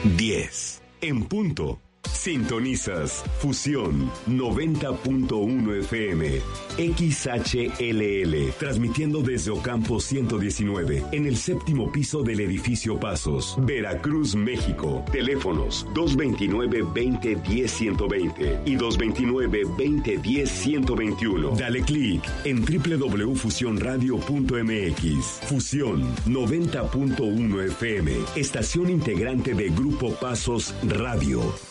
10. En punto. Sintonizas Fusión 90.1 FM XHLL, transmitiendo desde Ocampo 119 en el séptimo piso del edificio Pasos, Veracruz, México. Teléfonos 229-2010-120 y 229-2010-121. Dale clic en www.fusionradio.mx. Fusión 90.1 FM, estación integrante de Grupo Pasos Radio.